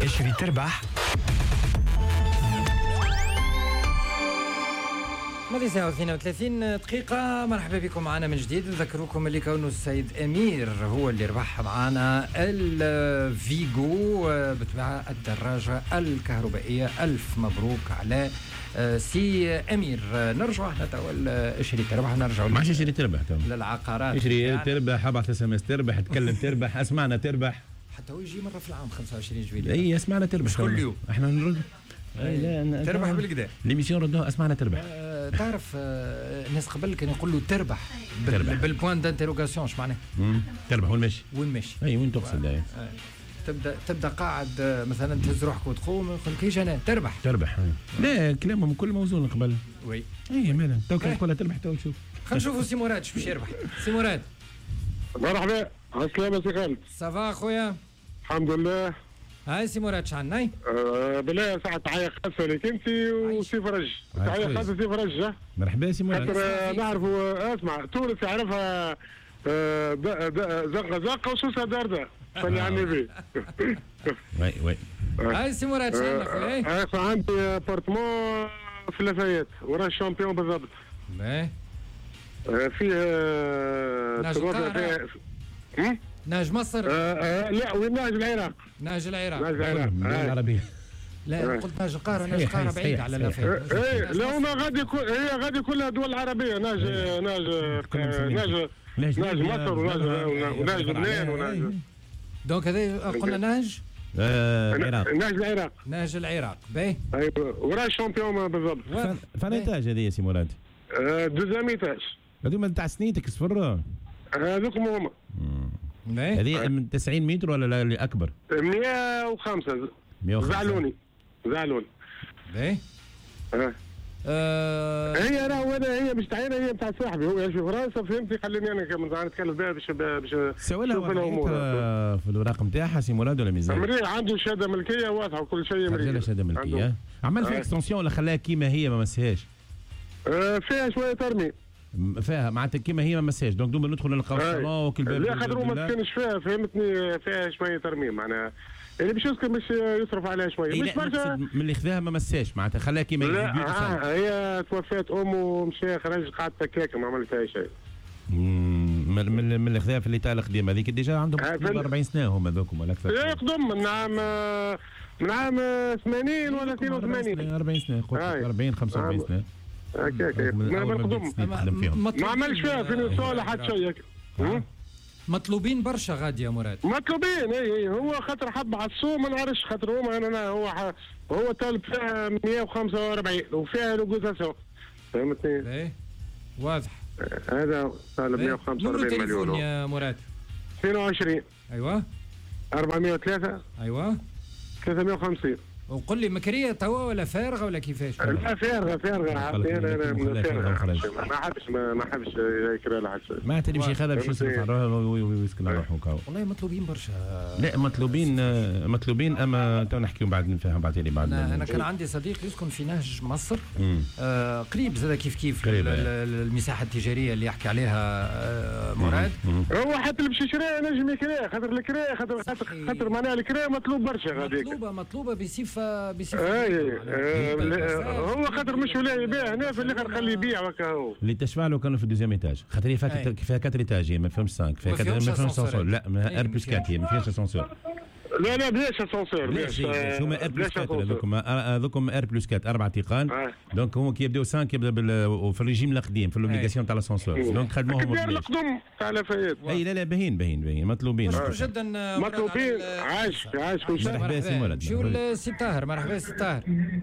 اشري تربح. ماضي ساعة 32 دقيقة. مرحبا بكم معنا من جديد. نذكركم اللي كونه السيد أمير هو اللي ربح معنا الفيجو بتبع الدراجة الكهربائية. ألف مبروك على سي أمير. نرجع احنا توا اشري تربح ونرجعوا ماشي اشري تربح للعقارات. اشري تربح، ابعث اس ام اس تربح، تكلم تربح، اسمعنا تربح. حتى هو يجي مرة في العام 25 جويلية. اي اسمعنا تربح مش كل يوم. احنا نرد. لا تربح بالكدا. ليميسيون ردوها اسمعنا تربح. تعرف الناس قبل كانوا يقولوا تربح بالبوان دانتيروغاسيون. اش معناه؟ تربح وين ماشي؟ وين ماشي؟ اي وين تقصد؟ تبدا قاعد مثلا تهز روحك وتقوم يقول كيش انا تربح. لا كلامهم كل موزون قبل. وي اي مالا تو كان تقولها تربح تو نشوف. خلينا نشوفوا سي مراد اش باش يربح. سي مراد مرحبا. السلامة سي خالد. صافا خويا؟ الحمد لله. هاي سي مراد شعنا؟ بالله ساعة تحية خاصة لك انت وسي فرج. تحية خاصة سي فرج. مرحبا سي مراد. خاطر نعرفوا اسمع تونس يعرفها زقة وسوسة داردة. صلي على النبي. وي هاي سي مراد شعنا خويا؟ عندي ابارتمون في لافايت وراه الشامبيون بالضبط. فيه ناج مصر؟ لا وين ناج العراق. ناج العراق. العربية. لا قلت ناج القاهرة. ناج القاهرة بعيد على لافايت. لا هما غادي كلها دول عربية. ناج مصر وناج لبنان وناج. دونك هذا قلنا ناج ناج العراق. باهي ايوه وراه الشامبيون بالضبط. فان ايتاج هذه يا سي مراد؟ دوزيام ايتاج. هذوما تاع سنيتك صفر. هذوك هما. هذه من 90 متر ولا اللي اكبر؟ 105. زعلوني. باهي هي راهو هي مش تاعنا، هي بتاع صاحبي هو يعيش في فرنسا فهمتي. خليني انا كمان نتكلم بها باش سوالها في الوراق نتاعها سي مراد ولا ميزان؟ مريح عنده شهاده ملكيه واضحه وكل شيء مريح. شهاده ملكيه. عمل فيها اكستنسيون ولا خلاها كيما هي ما مسهاش؟ فيها شويه ترميم. فيها معناتها كيما هي ما مسهاش. دونك دوما ندخل نلقاو الصالون وكل باب. لا خاطر ما تسكنش فيها فهمتني. فيها شويه ترميم معناها اللي باش يسكن باش يصرف عليها شويه. مش برشا من اللي خذاها ما مساش معناتها خلاها كيما لا هي توفات ومشى خرج قعدت هكاك ما عملت اي شيء. من اللي خذاها في الايطاليا القديمه هذيك ديجا عندهم 40 سنه هم هذوكم ولا اكثر. يقدم من عام 80 ولا 82. 40 سنه قلت 40 45 سنه هكاك. ما بنقدم ما عملش فيها في صالح حتى شيء. مطلوبين برشا غادي يا مراد. مطلوبين اي هو خاطر حب على السوق ما نعرفش خاطر هو طالب فيها 145 وفيها لوغوزاسيون فهمتني. ايه واضح. هذا طالب 145 مليون يا مراد. 22 ايوه 403 ايوه 350. وقل لي مكريه توا ولا فارغه ولا كيفاش؟ لا فارغه ما حبش يكرا لها حتى. ما تدري باش ياخذها باش يصرف على روحه ويسكن على روحه وكاو. والله مطلوبين برشا. لا مطلوبين اما تو نحكيو بعد نفهم بعد بعد. انا كان عندي صديق يسكن في نهج مصر قريب زاد كيف المساحه التجاريه اللي يحكي عليها مراد. هو حتى اللي باش يشريها نجم يكريها خاطر الكرا خاطر معناها الكرا مطلوب برشا غاديك. مطلوبه بصفه هو خاطر مش ولا يبيع هنا في الاخر خليه يبيع وكا هو. اللي تشفع له كانوا في الدوزيام ايتاج خاطر هي فيها 4 ايتاج ما فهمش 5 فيها 4 ما فهمش اسانسور. لا ما ار بلس 4 ما فيهاش اسانسور. لا بلاش اسانسور بلاش. هما ار بلس 4 هذوكم ار بلس 4 4 تيقان. دونك هما كي يبداو 5 يبدا في الريجيم القديم في لوبليغاسيون تاع الاسانسور. دونك خدموهم كبير القدم تاع لافايت. اي لا باهين مطلوبين جدا مطلوبين. عاش كل شيء. مرحبا سي مراد. شو السي طاهر؟ مرحبا سي طاهر.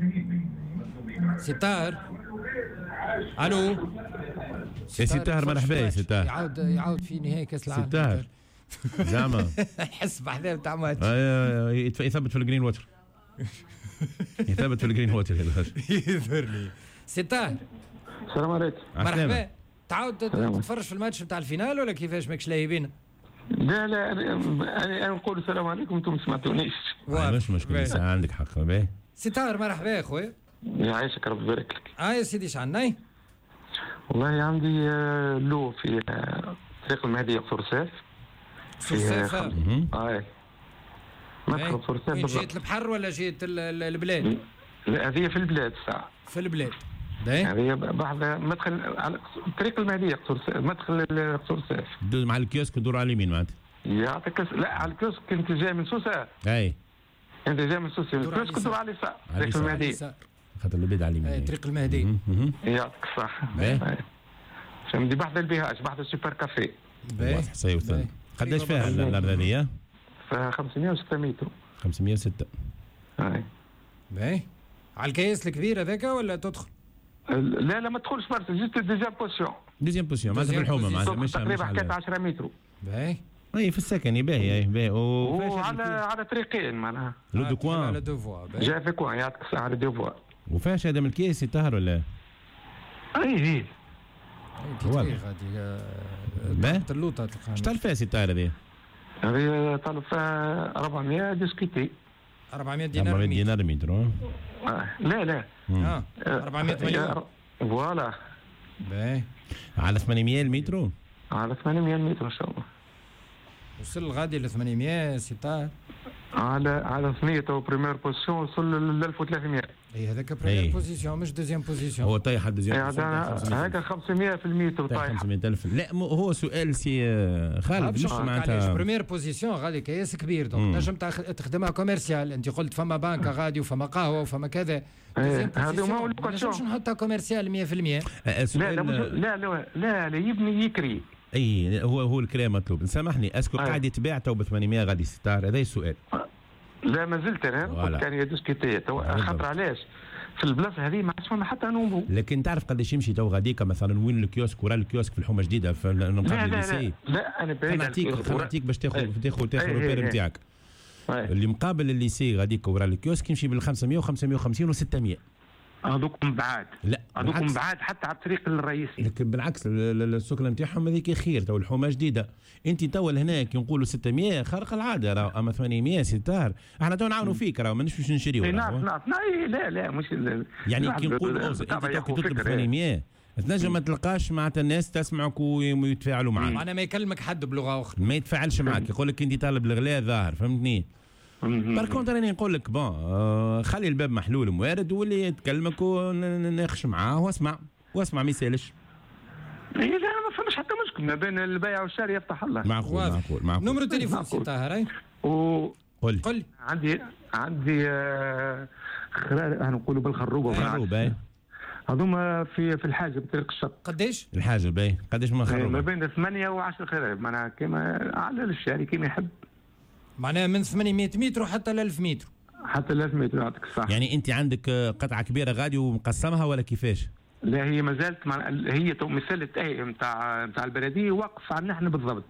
سي طاهر الو سي طاهر مرحبا يا سي طاهر. يعاود في نهايه كاس العالم. سي طاهر زعما يحس بحذاء تاع ماتش. يثبت في الجرين ووتر. يثبت في الجرين ووتر. يظهر لي سي طاهر. السلام عليكم. مرحبا. تعاود تتفرج في الماتش نتاع الفينال ولا كيفاش ماكش لاهبين؟ لا انا نقول السلام عليكم انتم ما سمعتونيش. مش مشكله ساعه عندك حق. باهي سي طاهر مرحبا يا خويا. يعيشك ربي يبارك لك. يا سيدي شعناي. والله عندي لو في طريق المهدية قصر ساف. سوسافة. مدخل قصور السيف وين بالضبط. جهة البحر ولا جهة البلاد؟ لا هذه في البلاد الساعه. في البلاد. باهي. هذه بعد مدخل على طريق المهديه مدخل قصور السيف. دوز مع الكيوسك ودور على اليمين معناتها. يعطيك لا على الكيوسك انت جاي من سوسه. اي انت جاي من سوسه الكيوسك دور على اليسار طريق المهديه. خاطر البيت على اليمين. طريق المهديه. يعطيك الصحه. فهمتي بعد البهاج بعد السوبر كافي. باهي. صحيح. قداش فيها الارض هذه؟ فيها 506 متر. 506. باهي. على الكياس الكبير هذاك ولا تدخل؟ لا ما تدخلش برشا جيست ديزيام بوزيسيون. ديزيام بوزيسيون معناتها في الحومه معناتها مش تقريبا حكيت 10 متر. باهي. اي في السكن باهي باهي. على طريقين معناها. لو دو كوان. على دو فوا. جاي في كوان يعطيك الصحه على دو فوا. وفاش هذا من الكيس يطهر ولا؟ اي غادي اللوطه تلقاها. شطال فيها سي طاهر هذه؟ هذه طالب فيها 400 ديسكيتي. 400 دينار 400 دينار متر. لا 400 مليون. فوالا. باهي. على 800 المتر؟ على 800 متر ان شاء الله. وصل غادي ل 800 سي طاهر. على ثنيه تو بريمير بوزيسيون وصل ل 1300. اي هذاك بريمير بوزيسيون مش دوزيام بوزيسيون. هو طايح على دوزيام بوزيسيون. هذا 500 في المتر طايح. 500,000. لا هو سؤال سي خالد مش معناتها بريمير بوزيسيون غادي كياس كبير دونك تنجم تخدمها كوميرسيال. انت قلت فما بنكه غادي وفما قهوه وفما كذا. هذا ما هو لوكاسيون نحطها كوميرسيال 100%. لا يبني يكري. اي هو الكلام مطلوب. سامحني اسكو قاعد يتباع تو ب 800 غادي ستار؟ هذا السؤال. لا ما زلت انا كان يدوس كيتي خاطر علاش في البلاصه هذه ما عادش فما حتى نومبو. لكن تعرف قداش يمشي تو غاديك مثلا وين الكيوسك ورا الكيوسك في الحومه جديده في مقابل الليسي؟ لا انا بعيد نعطيك باش تاخذ البير نتاعك اللي مقابل الليسي غاديك ورا الكيوسك يمشي بال 500 و550 و600. هذوك من بعاد. لا هذوك من بعاد حتى على الطريق الرئيسي. لكن بالعكس السكنه نتاعهم هذيك خير تو الحومه جديده. انت تو هناك نقولوا 600 خارق العاده راه اما 800 ستار احنا تو نعاونوا فيك راه ماناش باش نشريو. نعم لا مش يعني كي نقولوا انت تو كي تطلب 800 تنجم ما تلقاش معناتها الناس تسمعك ويتفاعلوا معك. معناها ما يكلمك حد بلغه اخرى. ما يتفاعلش معك يقول لك انت طالب الغلاء ظاهر فهمتني. باركونت راني نقول لك خلي الباب محلول وموارد واللي يتكلمك ونناقش معاه واسمع ما يسالش. لا ما فماش حتى مشكل ما بين البيع والشراء يفتح الله. معقول. نمرو تليفون سي طاهر. قل لي. عندي نقولوا بالخروبه. هذوما في الحاجب طريق الشط. قداش؟ الحاجب قداش من خروبه؟ ما بين 8 و10 خرائب معناها كيما على الشاري كيما يحب. معناها من 800 متر حتى ل 1000 متر. حتى ل 1000 متر يعطيك الصحة. يعني انت عندك قطعه كبيره غادي ومقسمها ولا كيفاش؟ لا هي ما زالت هي تو مثال نتاع البلديه واقف عنا احنا بالضبط.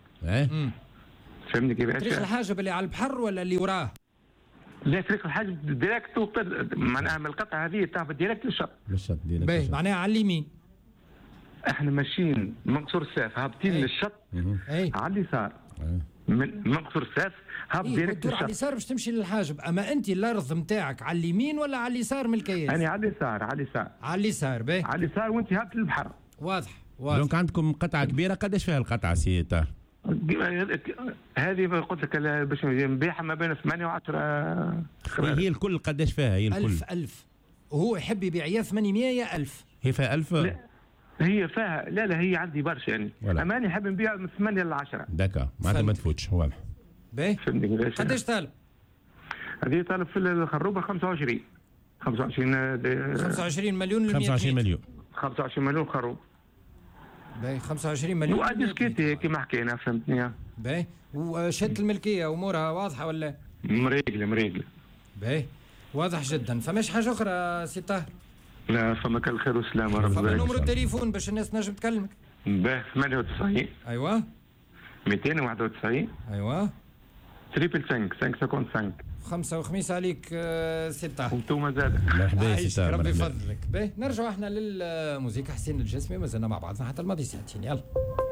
فهمني كيفاش؟ طريق الحاجب اللي على البحر ولا اللي وراه؟ لا طريق الحاجب ديريكت معناها من القطعه هذه تهبط ديريكت للشط. ديريكت. معناها على اليمين. احنا ماشيين من قصور الساف هابطين للشط على اليسار. من قصور الساف هاب ديريكت تدور على اليسار باش تمشي للحاجب. اما انت الارض نتاعك على اليمين ولا على اليسار من الكياس؟ انا على اليسار باهي على اليسار وانت هابط للبحر. واضح. دونك عندكم قطعه كبيره قداش فيها القطعه سي طاهر؟ هذه قلت لك باش نبيعها ما بين 8 و10. هي الكل قداش فيها هي الكل؟ 1000 وهو يحب يبيع يا 800 يا 1000. هي فيها 1000؟ لا هي فيها لا هي عندي برشا يعني. اما انا نحب نبيع من 8 ل 10. دكا معناتها ما تفوتش واضح. باهي قداش طالب؟ هذه طالب في الخروبه 25 مليون 25 مليون 25 مليون خروب. باهي 25 مليون واديسكيتي كما حكينا فهمتني. باهي وشهاده الملكيه امورها واضحه ولا؟ مريقله. باهي واضح جدا. فماش حاجه اخرى سي طاهر؟ لا فما كان الخير والسلامه ربي يبارك. فما نمرو التليفون باش الناس تنجم تكلمك. باهي 98 ايوه 291 ايوه 555 خمسة وخميس عليك سي طاهر. وانتم زاد مرحبا سي طاهر. ربي يفضلك. باهي نرجعوا احنا للموسيقى. حسين الجسمي مازلنا مع بعضنا حتى الماضي ساعتين. يلا